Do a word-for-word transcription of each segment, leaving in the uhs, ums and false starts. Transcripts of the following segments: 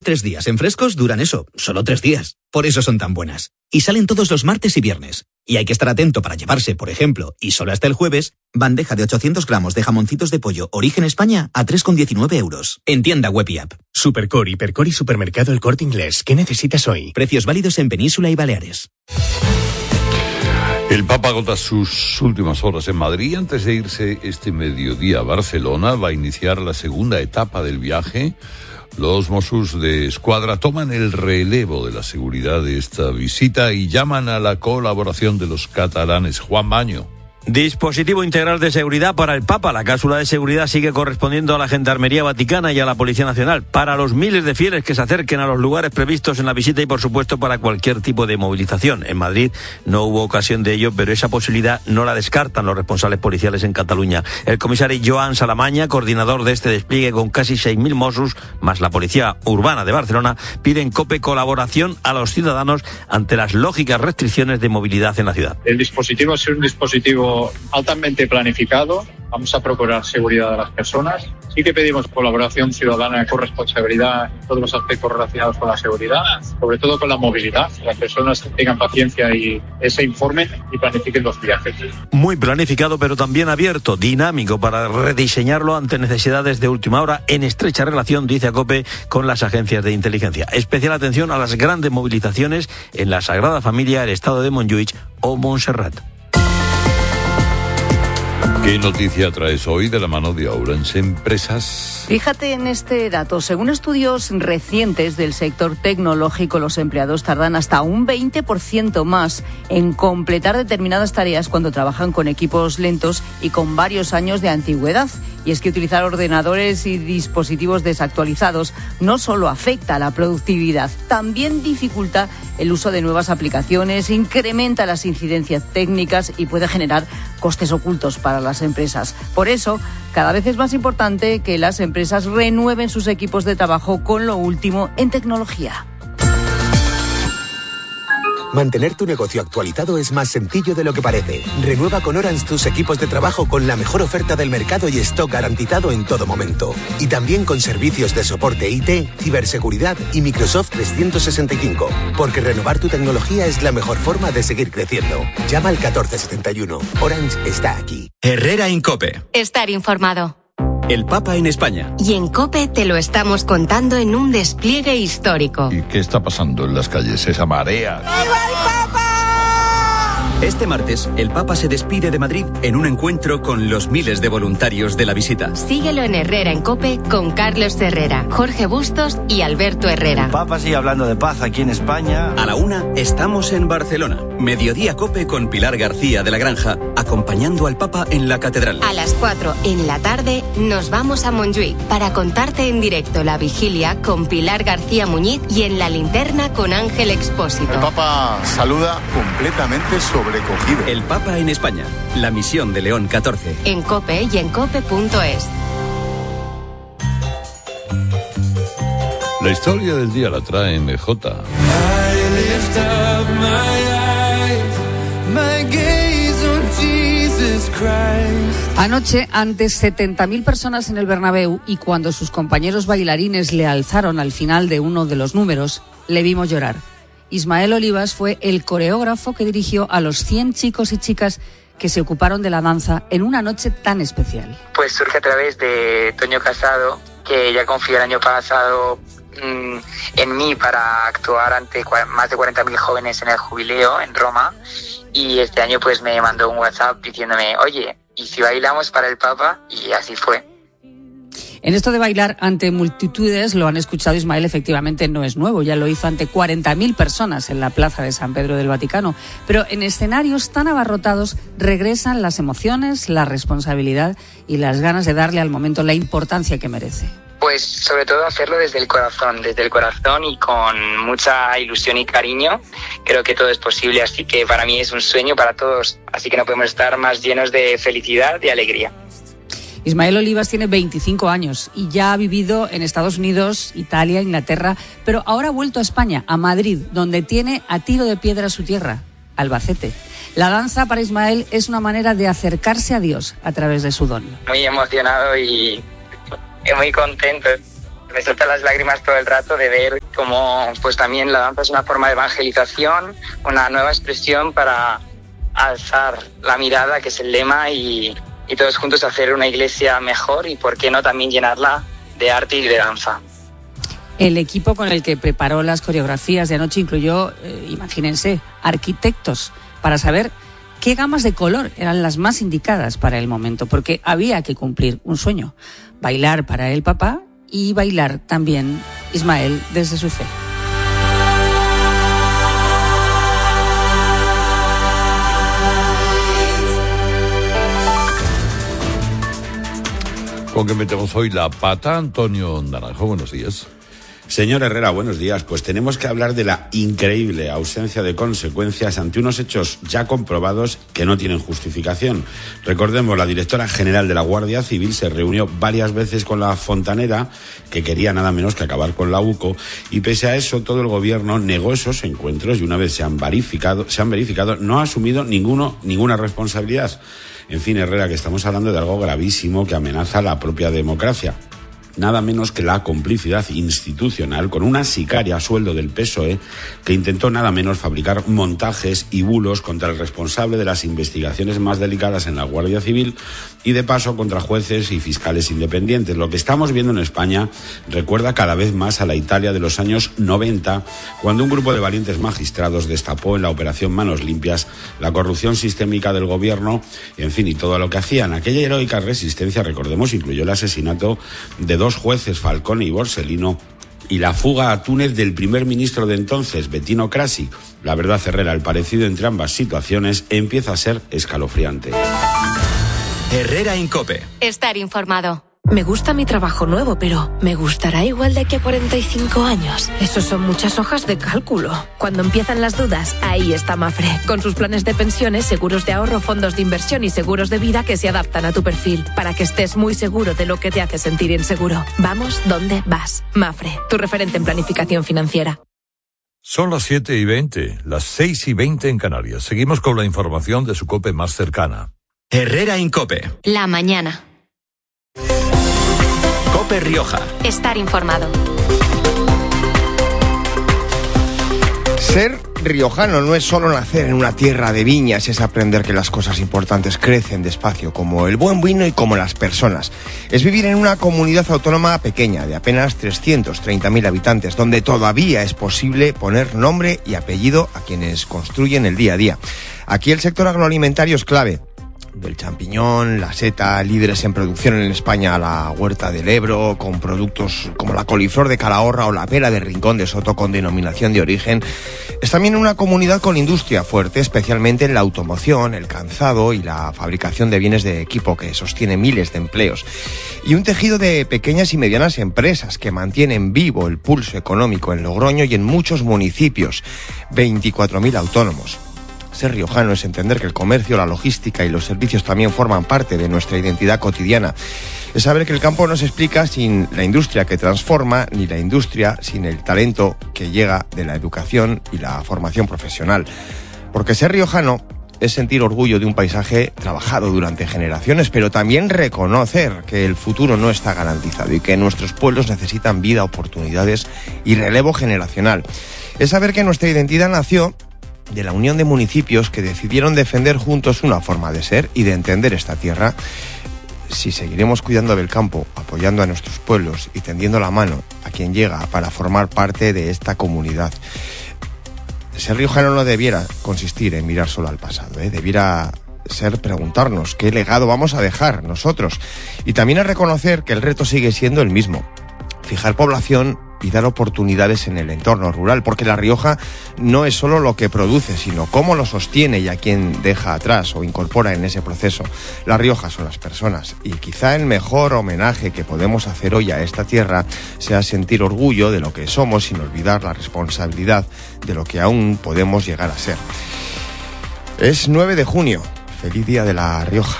Tres días en Frescos duran eso, solo tres días. Por eso son tan buenas. Y salen todos los martes y viernes. Y hay que estar atento para llevarse, por ejemplo, y solo hasta el jueves, bandeja de ochocientos gramos de jamoncitos de pollo Origen España a tres con diecinueve euros. En tienda web y app. Supercore, Hipercore y Supermercado El Corte Inglés. ¿Qué necesitas hoy? Precios válidos en Península y Baleares. El Papa agota sus últimas horas en Madrid. Antes de irse este mediodía a Barcelona, va a iniciar la segunda etapa del viaje. Los Mossos de Escuadra toman el relevo de la seguridad de esta visita y llaman a la colaboración de los catalanes. Juan Maño. Dispositivo integral de seguridad para el Papa. La cápsula de seguridad sigue correspondiendo a la Gendarmería Vaticana y a la Policía Nacional. Para los miles de fieles que se acerquen a los lugares previstos en la visita y, por supuesto, para cualquier tipo de movilización. En Madrid no hubo ocasión de ello, pero esa posibilidad no la descartan los responsables policiales en Cataluña. El comisario Joan Salamaña, coordinador de este despliegue con casi seis mil Mossos, más la Policía Urbana de Barcelona, pide en COPE colaboración a los ciudadanos ante las lógicas restricciones de movilidad en la ciudad. El dispositivo es un dispositivo altamente planificado. Vamos a procurar seguridad de las personas. Sí que pedimos colaboración ciudadana con responsabilidad en todos los aspectos relacionados con la seguridad, sobre todo con la movilidad. Las personas tengan paciencia y se informen y planifiquen los viajes. Muy planificado, pero también abierto, dinámico, para rediseñarlo ante necesidades de última hora, en estrecha relación, dice ACOPE, con las agencias de inteligencia. Especial atención a las grandes movilizaciones en la Sagrada Familia, el Estado de Montjuïc o Montserrat. ¿Qué noticia traes hoy de la mano de Orange Empresas? Fíjate en este dato. Según estudios recientes del sector tecnológico, los empleados tardan hasta un veinte por ciento más en completar determinadas tareas cuando trabajan con equipos lentos y con varios años de antigüedad. Y es que utilizar ordenadores y dispositivos desactualizados no solo afecta a la productividad, también dificulta el uso de nuevas aplicaciones, incrementa las incidencias técnicas y puede generar costes ocultos para las empresas. Por eso, cada vez es más importante que las empresas renueven sus equipos de trabajo con lo último en tecnología. Mantener tu negocio actualizado es más sencillo de lo que parece. Renueva con Orange tus equipos de trabajo con la mejor oferta del mercado y stock garantizado en todo momento. Y también con servicios de soporte I T, ciberseguridad y Microsoft trescientos sesenta y cinco. Porque renovar tu tecnología es la mejor forma de seguir creciendo. Llama al catorce setenta y uno. Orange está aquí. Herrera en COPE. Estar informado. El Papa en España. Y en COPE te lo estamos contando en un despliegue histórico. ¿Y qué está pasando en las calles? Esa marea. ¡Viva el Papa! Este martes, el Papa se despide de Madrid en un encuentro con los miles de voluntarios de la visita. Síguelo en Herrera en COPE con Carlos Herrera, Jorge Bustos y Alberto Herrera. El Papa sigue hablando de paz aquí en España. A la una, estamos en Barcelona. Mediodía COPE con Pilar García de la Granja, acompañando al Papa en la catedral. A las cuatro en la tarde nos vamos a Montjuïc para contarte en directo la vigilia con Pilar García Muñiz y en la linterna con Ángel Expósito. El Papa saluda completamente sobrecogido. El Papa en España, la misión de León catorce. En COPE y en cope punto es. La historia del día la trae M J. Anoche, ante setenta mil personas en el Bernabéu y cuando sus compañeros bailarines le alzaron al final de uno de los números, le vimos llorar. Ismael Olivas fue el coreógrafo que dirigió a los cien chicos y chicas que se ocuparon de la danza en una noche tan especial. Pues surge a través de Toño Casado, que ella confió el año pasado mmm, en mí para actuar ante más de cuarenta mil jóvenes en el Jubileo en Roma, y este año pues me mandó un WhatsApp diciéndome, oye, ¿y si bailamos para el Papa? Y así fue. En esto de bailar ante multitudes, lo han escuchado, Ismael, efectivamente no es nuevo, ya lo hizo ante cuarenta mil personas en la plaza de San Pedro del Vaticano, pero en escenarios tan abarrotados regresan las emociones, la responsabilidad y las ganas de darle al momento la importancia que merece. Pues sobre todo hacerlo desde el corazón, desde el corazón y con mucha ilusión y cariño. Creo que todo es posible, así que para mí es un sueño para todos, así que no podemos estar más llenos de felicidad y alegría. Ismael Olivas tiene veinticinco años y ya ha vivido en Estados Unidos, Italia, Inglaterra, pero ahora ha vuelto a España, a Madrid, donde tiene a tiro de piedra su tierra, Albacete. La danza para Ismael es una manera de acercarse a Dios a través de su don. Muy emocionado y muy contento. me saltan las lágrimas todo el rato de ver cómo pues también la danza es una forma de evangelización, una nueva expresión para alzar la mirada, que es el lema, y, y todos juntos hacer una iglesia mejor y por qué no también llenarla de arte y de danza. El equipo con el que preparó las coreografías de anoche incluyó, eh, imagínense, arquitectos para saber qué gamas de color eran las más indicadas para el momento, porque había que cumplir un sueño, bailar para el papá y bailar también Ismael desde su fe. ¿Con qué metemos hoy la pata? Antonio Naranjo, buenos días. Señor Herrera, buenos días. Pues tenemos que hablar de la increíble ausencia de consecuencias ante unos hechos ya comprobados que no tienen justificación. Recordemos, la directora general de la Guardia Civil se reunió varias veces con la fontanera, que quería nada menos que acabar con la UCO, y pese a eso todo el gobierno negó esos encuentros y una vez se han verificado, se han verificado no ha asumido ninguno, ninguna responsabilidad. En fin, Herrera, que estamos hablando de algo gravísimo que amenaza la propia democracia. Nada menos que la complicidad institucional con una sicaria a sueldo del P S O E que intentó nada menos fabricar montajes y bulos contra el responsable de las investigaciones más delicadas en la Guardia Civil y de paso contra jueces y fiscales independientes. Lo que estamos viendo en España recuerda cada vez más a la Italia de los años noventa, cuando un grupo de valientes magistrados destapó en la operación Manos Limpias la corrupción sistémica del gobierno, y en fin, y todo lo que hacían. Aquella heroica resistencia, recordemos, incluyó el asesinato de dos jueces, Falcone y Borsellino, y la fuga a Túnez del primer ministro de entonces, Bettino Craxi. La verdad, Herrera, el parecido entre ambas situaciones empieza a ser escalofriante. Herrera en COPE. Estar informado. Me gusta mi trabajo nuevo, pero ¿me gustará igual de aquí a cuarenta y cinco años? Eso son muchas hojas de cálculo. Cuando empiezan las dudas, ahí está Mafre, con sus planes de pensiones, seguros de ahorro, fondos de inversión y seguros de vida que se adaptan a tu perfil, para que estés muy seguro de lo que te hace sentir inseguro. Vamos donde vas. Mafre, tu referente en planificación financiera. Son las siete y veinte, las seis y veinte en Canarias. Seguimos con la información de su COPE más cercana. Herrera en COPE. La mañana. COPE Rioja. Estar informado. Ser riojano no es solo nacer en una tierra de viñas, es aprender que las cosas importantes crecen despacio, como el buen vino y como las personas. Es vivir en una comunidad autónoma pequeña, de apenas trescientos treinta mil habitantes, donde todavía es posible poner nombre y apellido a quienes construyen el día a día. Aquí el sector agroalimentario es clave. Del champiñón, la seta, líderes en producción en España, la huerta del Ebro, con productos como la coliflor de Calahorra o la pera de Rincón de Soto con denominación de origen. Es también una comunidad con industria fuerte, especialmente en la automoción, el calzado y la fabricación de bienes de equipo, que sostiene miles de empleos. Y un tejido de pequeñas y medianas empresas que mantienen vivo el pulso económico en Logroño y en muchos municipios. veinticuatro mil autónomos. Ser riojano es entender que el comercio, la logística y los servicios también forman parte de nuestra identidad cotidiana. Es saber que el campo no se explica sin la industria que transforma, ni la industria sin el talento que llega de la educación y la formación profesional. Porque ser riojano es sentir orgullo de un paisaje trabajado durante generaciones, pero también reconocer que el futuro no está garantizado y que nuestros pueblos necesitan vida, oportunidades y relevo generacional. Es saber que nuestra identidad nació de la unión de municipios que decidieron defender juntos una forma de ser y de entender esta tierra. Si seguiremos cuidando del campo, apoyando a nuestros pueblos y tendiendo la mano a quien llega para formar parte de esta comunidad. Ser riojano no debiera consistir en mirar solo al pasado, ¿eh? Debiera ser preguntarnos qué legado vamos a dejar nosotros, y también a reconocer que el reto sigue siendo el mismo: fijar población y dar oportunidades en el entorno rural, porque La Rioja no es solo lo que produce, sino cómo lo sostiene y a quién deja atrás o incorpora en ese proceso. La Rioja son las personas, y quizá el mejor homenaje que podemos hacer hoy a esta tierra sea sentir orgullo de lo que somos sin olvidar la responsabilidad de lo que aún podemos llegar a ser. Es nueve de junio, feliz día de La Rioja.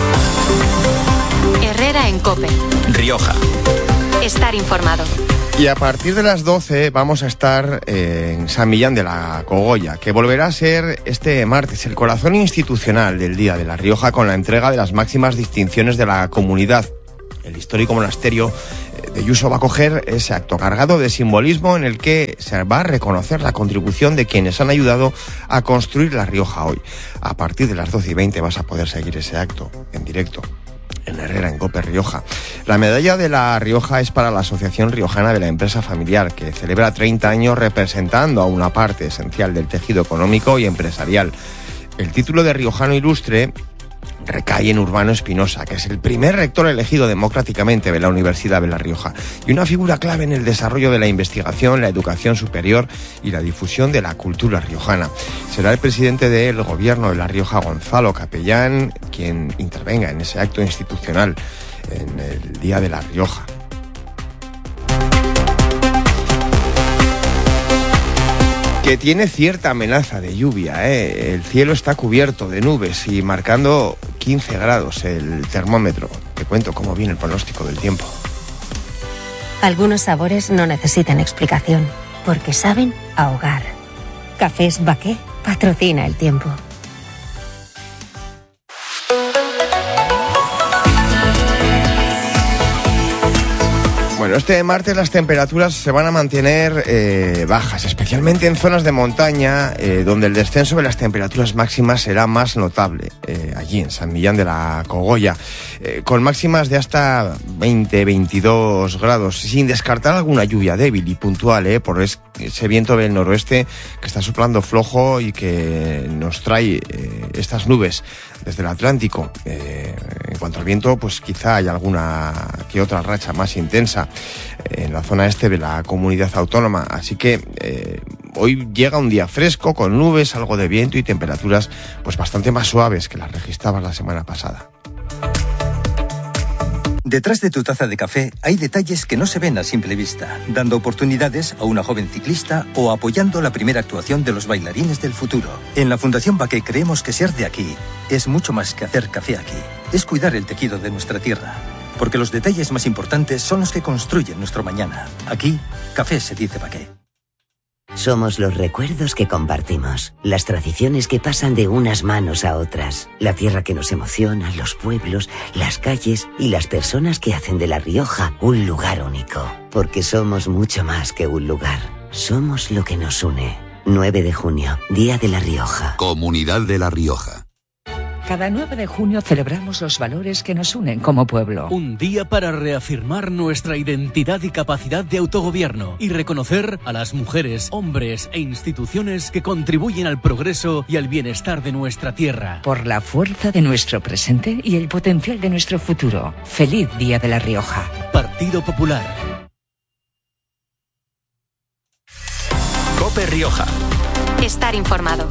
Herrera en COPE. Rioja. Estar informado. Y a partir de las doce vamos a estar eh, en San Millán de la Cogolla, que volverá a ser este martes el corazón institucional del Día de La Rioja, con la entrega de las máximas distinciones de la comunidad. El histórico monasterio de Ayuso va a coger ese acto cargado de simbolismo en el que se va a reconocer la contribución de quienes han ayudado a construir La Rioja hoy. A partir de las doce y veinte vas a poder seguir ese acto en directo en Herrera, en COPE Rioja. La medalla de La Rioja es para la Asociación Riojana de la Empresa Familiar, que celebra treinta años representando a una parte esencial del tejido económico y empresarial. El título de Riojano Ilustre recae en Urbano Espinosa, que es el primer rector elegido democráticamente de la Universidad de La Rioja y una figura clave en el desarrollo de la investigación, la educación superior y la difusión de la cultura riojana. Será el presidente del Gobierno de La Rioja, Gonzalo Capellán, quien intervenga en ese acto institucional en el Día de La Rioja. Que tiene cierta amenaza de lluvia, ¿eh? El cielo está cubierto de nubes y marcando quince grados el termómetro. Te cuento cómo viene el pronóstico del tiempo. Algunos sabores no necesitan explicación, porque saben ahogar. Cafés Baqué patrocina el tiempo. Bueno, este martes las temperaturas se van a mantener eh, bajas, especialmente en zonas de montaña, eh, donde el descenso de las temperaturas máximas será más notable, eh, allí en San Millán de la Cogolla, eh, con máximas de hasta veinte a veintidós grados, sin descartar alguna lluvia débil y puntual, eh, por es, ese viento del noroeste que está soplando flojo y que nos trae eh, estas nubes desde el Atlántico. Eh, en cuanto al viento, pues quizá hay alguna que otra racha más intensa en la zona este de la comunidad autónoma, así que eh, hoy llega un día fresco con nubes, algo de viento y temperaturas pues bastante más suaves que las registradas la semana pasada. Detrás de tu taza de café hay detalles que no se ven a simple vista, dando oportunidades a una joven ciclista o apoyando la primera actuación de los bailarines del futuro. En la Fundación Baqué creemos que ser de aquí es mucho más que hacer café aquí. Es cuidar el tejido de nuestra tierra, porque los detalles más importantes son los que construyen nuestro mañana. Aquí, café se dice Baqué. Somos los recuerdos que compartimos, las tradiciones que pasan de unas manos a otras, la tierra que nos emociona, los pueblos, las calles y las personas que hacen de La Rioja un lugar único. Porque somos mucho más que un lugar, somos lo que nos une. nueve de junio, Día de La Rioja. Comunidad de La Rioja. Cada nueve de junio celebramos los valores que nos unen como pueblo. Un día para reafirmar nuestra identidad y capacidad de autogobierno y reconocer a las mujeres, hombres e instituciones que contribuyen al progreso y al bienestar de nuestra tierra. Por la fuerza de nuestro presente y el potencial de nuestro futuro. Feliz Día de La Rioja. Partido Popular. COPE Rioja. Estar informado.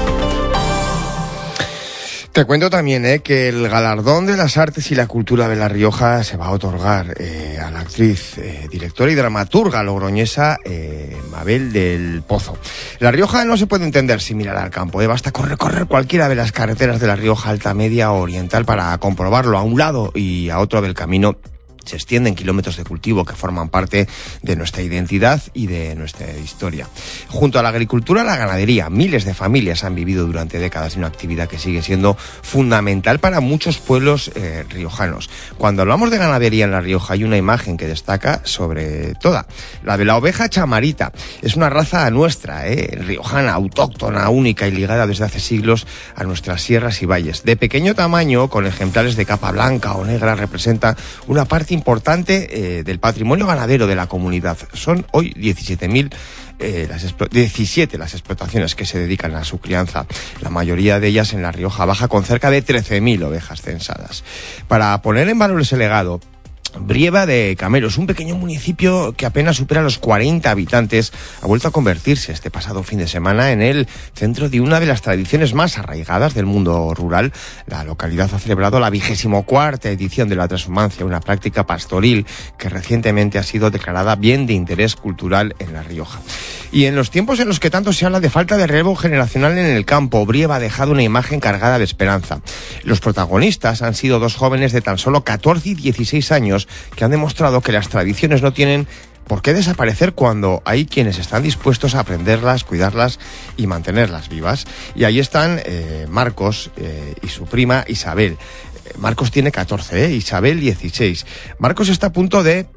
Te cuento también eh, que el galardón de las artes y la cultura de La Rioja se va a otorgar eh, a la actriz, eh, directora y dramaturga logroñesa eh, Mabel del Pozo. La Rioja no se puede entender sin mirar al campo, eh, basta correr, correr cualquiera de las carreteras de La Rioja alta, media o oriental para comprobarlo. A un lado y a otro del camino se extienden kilómetros de cultivo que forman parte de nuestra identidad y de nuestra historia. Junto a la agricultura, la ganadería, miles de familias han vivido durante décadas una actividad que sigue siendo fundamental para muchos pueblos eh, riojanos. Cuando hablamos de ganadería en La Rioja hay una imagen que destaca sobre toda, la de la oveja chamarita. Es una raza nuestra, eh, riojana, autóctona, única y ligada desde hace siglos a nuestras sierras y valles. De pequeño tamaño, con ejemplares de capa blanca o negra, representa una parte importante eh, del patrimonio ganadero de la comunidad. Son hoy diecisiete mil eh, las diecisiete las explotaciones que se dedican a su crianza, la mayoría de ellas en La Rioja Baja, con cerca de trece mil ovejas censadas. Para poner en valor ese legado, Brieva de Cameros, un pequeño municipio que apenas supera los cuarenta habitantes, ha vuelto a convertirse este pasado fin de semana en el centro de una de las tradiciones más arraigadas del mundo rural. La localidad ha celebrado la vigésimo cuarta edición de la transhumancia, una práctica pastoril que recientemente ha sido declarada bien de interés cultural en La Rioja. Y en los tiempos en los que tanto se habla de falta de relevo generacional en el campo, Brieva ha dejado una imagen cargada de esperanza. Los protagonistas han sido dos jóvenes de tan solo catorce y dieciséis años que han demostrado que las tradiciones no tienen por qué desaparecer cuando hay quienes están dispuestos a aprenderlas, cuidarlas y mantenerlas vivas. Y ahí están eh, Marcos eh, y su prima Isabel. Marcos tiene catorce, ¿eh? Isabel dieciséis. Marcos está a punto de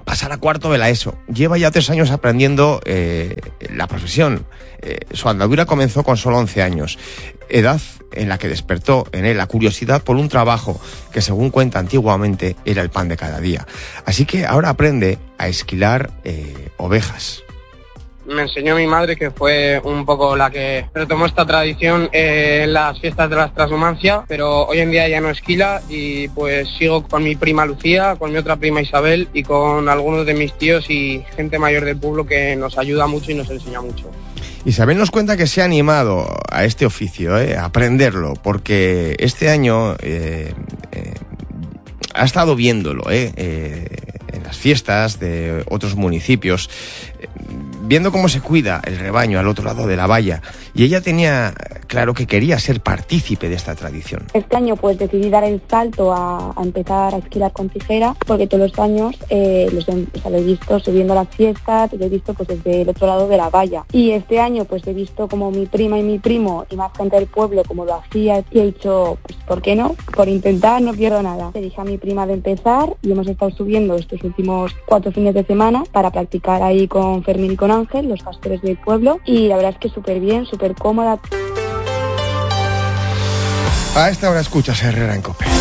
pasar a cuarto de la ESO. Lleva ya tres años aprendiendo eh, la profesión. Eh, su andadura comenzó con solo once años, edad en la que despertó en él la curiosidad por un trabajo que, según cuenta antiguamente, era el pan de cada día. Así que ahora aprende a esquilar eh, ovejas. Me enseñó mi madre, que fue un poco la que retomó esta tradición eh, en las fiestas de la transhumancia, pero hoy en día ya no esquila y pues sigo con mi prima Lucía, con mi otra prima Isabel y con algunos de mis tíos y gente mayor del pueblo que nos ayuda mucho y nos enseña mucho. Isabel nos cuenta que se ha animado a este oficio, eh, a aprenderlo, porque este año eh, eh, ha estado viéndolo eh, eh, en las fiestas de otros municipios, eh, viendo cómo se cuida el rebaño al otro lado de la valla, y ella tenía claro que quería ser partícipe de esta tradición. Este año pues decidí dar el salto a, a empezar a esquilar con tijera, porque todos los años eh, los he, o sea, lo he visto subiendo a las fiestas, lo he visto pues desde el otro lado de la valla, y este año pues he visto como mi prima y mi primo y más gente del pueblo como lo hacía, y he dicho, pues ¿por qué no? Por intentar no pierdo nada. Le dije a mi prima de empezar y hemos estado subiendo estos últimos cuatro fines de semana para practicar ahí con Fermín y con Ángel, los pastores del pueblo, y la verdad es que súper bien, súper cómoda. A esta hora escuchas Herrera en COPE.